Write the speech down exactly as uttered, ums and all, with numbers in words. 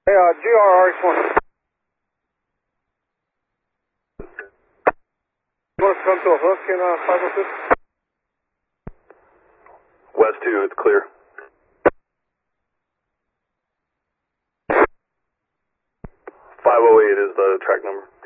Hey, uh, G R R X one. You want us to come to a hook in uh, five oh six? West two, it's clear. five oh eight is the track number.